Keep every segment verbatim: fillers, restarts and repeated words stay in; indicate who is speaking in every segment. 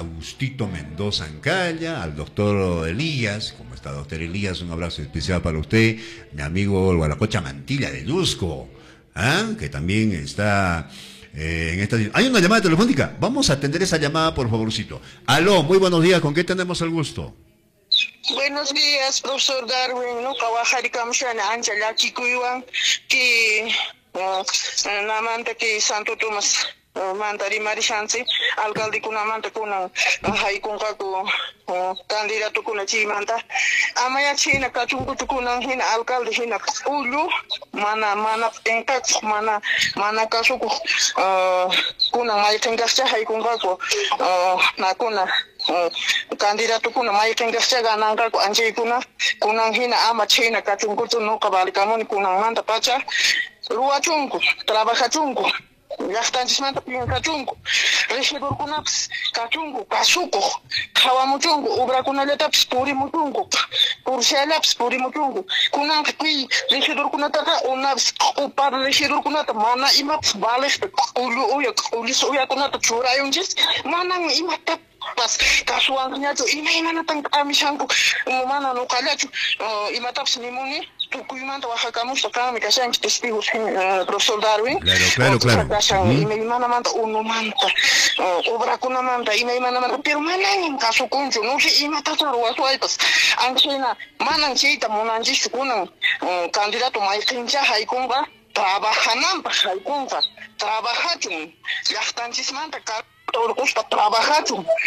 Speaker 1: Agustito Mendoza Ancaya, al doctor Elías. ¿Cómo está, doctor Elías? Un abrazo especial para usted, mi amigo el Guaracocha Mantilla de Lusco, ¿ah? Que también está eh, en esta... Hay una llamada telefónica, vamos a atender esa llamada, por favorcito. Aló, muy buenos días, ¿con qué tenemos el gusto?
Speaker 2: Buenos días, profesor Darwin. No kawahari kamshana Angela Chikuiwan que namanta que Santo Tomás mantari marishansi alcalde kuna manta kuna hay con kaku candidato kuna chi manta amaya china kachungu kuna hina alcalde hina ulu mana mana enka mana mana kasuku kuna mai tengascha hay con kaku na kuna candidato kuna mai tengascha gananga ko anje kuna kuna hina ama china kachungu no kabali kamoni kuna manta pacha ruwa chungu trabaja chungu Yachtanchis manta pian kachungu, regidor kunaps, kachungu, kasuko, kawamuchungu, ubra kunaletaps, puri muchungu, pursialaps, puri muchungu, kunang kui, regidor kunataka, unaps, upar regidor kunata, mana imaps, bales, ulu uya, ulis uya kunata, churayunjis, manang imata. Pas kasuangnya tu ina ina natang kami sangku mana no kalachu imataps nimuni tukuimanta wahakamus kami kasang testigos profesor Darwin
Speaker 1: claro claro claro
Speaker 2: ina mana manta uno manta obra kuna manta ina mana manta pero mana in kasu kunju no se imata taro wasuaipas angchina mana chita monanji sukuna candidato mai kincha haikunga trabajanam haikunga trabajachun yachtanchis manta todo custa trabajar,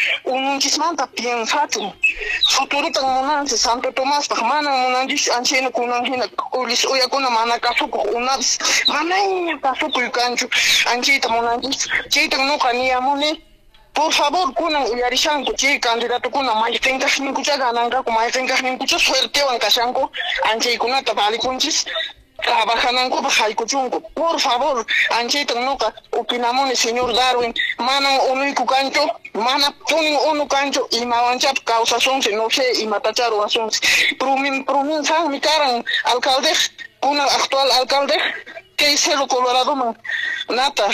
Speaker 2: un chismanta piensa, futuro tan monanse Santo Tomás, mana monanjis anchena kunangina, ulis uya kuna mana kasuko unabs, mana inya kasuko yukanchu, anchita monanjis, chita no kania mone. Por favor, kunang uyarishanko, chi candidato kuna mai tengas ninkucha gananga, mai tengas ninkucha suerte wan kashanko, anche kuna tabali kunchis. Trabajananko bahay kuchunko. Por favor, anchita noka opinamone señor Darwin, manan uno cancho, mana tuning uno cancho y mawanchap causa sonse, no sé, y matacharo sonse. Prumin prumin sang mi karan alcalde, kuna actual alcalde, que hice lo Colorado man. Nata,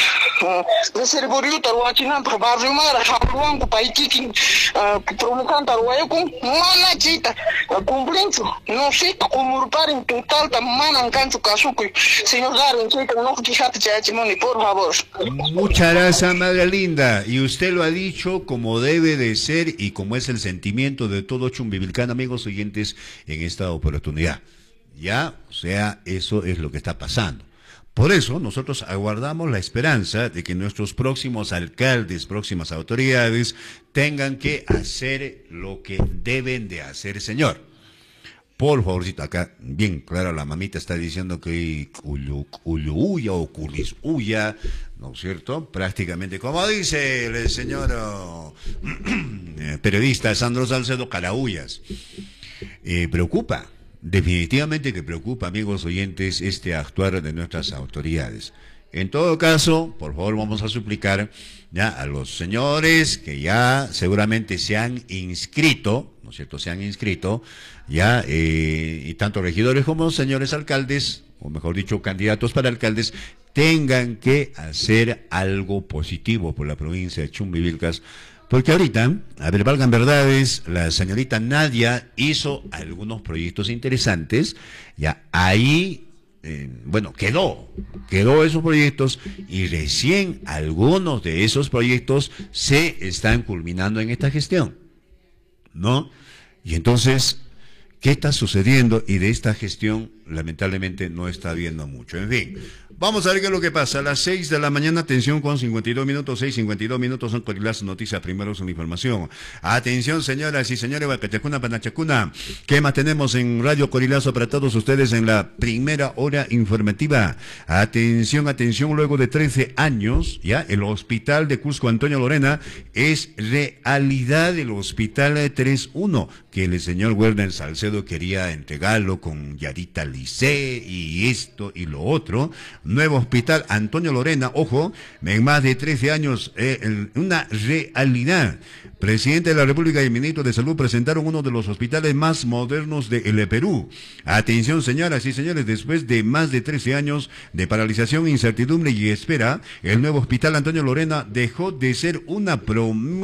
Speaker 2: reservorio taruachina, barrio mara, haluango paikikin, promukan taruayakun, mana chita, cumplincho, no sé, como en total, manan cancho kasuku, señor Darwin, chita, no quijate chachimoni, por favor.
Speaker 1: Muchas gracias, madre linda, y usted lo ha dicho como debe de ser y como es el sentimiento de todo Chumbivilcán, amigos oyentes, en esta oportunidad. Ya, o sea, eso es lo que está pasando. Por eso nosotros aguardamos la esperanza de que nuestros próximos alcaldes, próximas autoridades, tengan que hacer lo que deben de hacer, señor. Por favorcito, acá, bien claro, la mamita está diciendo que Uyuya o Culisuya, ¿no es cierto? Prácticamente, como dice el señor oh, periodista Sandro Salcedo, Calauyas. Eh, preocupa. Definitivamente que preocupa, amigos oyentes, este actuar de nuestras autoridades. En todo caso, por favor, vamos a suplicar ya a los señores que ya seguramente se han inscrito, ¿no es cierto?, se han inscrito, ya, eh, y tanto regidores como señores alcaldes, o mejor dicho, candidatos para alcaldes, tengan que hacer algo positivo por la provincia de Chumbivilcas. Porque ahorita, a ver, valgan verdades, la señorita Nadia hizo algunos proyectos interesantes, ya ahí, eh, bueno, quedó, quedó esos proyectos y recién algunos de esos proyectos se están culminando en esta gestión, ¿no? Y entonces, ¿qué está sucediendo? Y de esta gestión, lamentablemente, no está viendo mucho. En fin, vamos a ver qué es lo que pasa. A las seis de la mañana, atención con cincuenta y dos minutos, seis cincuenta y dos minutos, son las noticias, primero son la información. Atención, señoras y señores, Huacachacuna, Panachacuna, ¿qué más tenemos en Radio Corilazo para todos ustedes en la primera hora informativa? Atención, atención, luego de trece años, ya, el hospital de Cusco Antonio Lorena es realidad el hospital tres uno, que el señor Werner Salcedo quería entregarlo con Yarita Licé y esto y lo otro. Nuevo hospital Antonio Lorena, ojo, en más de trece años, eh, una realidad. Presidente de la República y el ministro de Salud presentaron uno de los hospitales más modernos del Perú. Atención, señoras y señores, después de más de trece años de paralización, incertidumbre y espera, el nuevo hospital Antonio Lorena dejó de ser una promesa